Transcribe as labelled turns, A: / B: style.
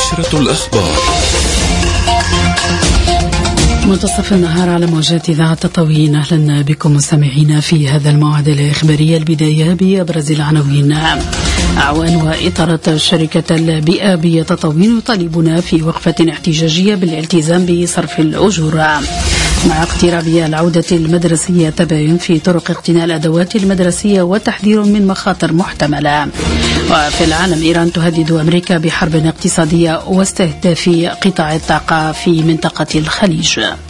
A: نشرة الأخبار
B: منتصف النهار على موجات إذاعة تطاوين. أهلا بكم مستمعينا في هذا الموعد الإخباري. البداية بأبرز العناوين. أعوان وإطارة شركة البيئة بتطاوين يطالبون في وقفة احتجاجية بالالتزام بصرف الأجور. مع اقتراب العودة المدرسية تباين في طرق اقتناء الأدوات المدرسية وتحذير من مخاطر محتملة. وفي العالم، إيران تهدد أمريكا بحرب اقتصادية واستهداف قطاع الطاقة في منطقة الخليج.